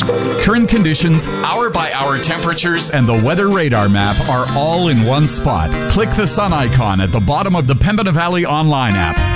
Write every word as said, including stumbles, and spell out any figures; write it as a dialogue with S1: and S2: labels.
S1: Current conditions, hour-by-hour temperatures, and the weather radar map are all in one spot. Click the sun icon at the bottom of the Pembina Valley online app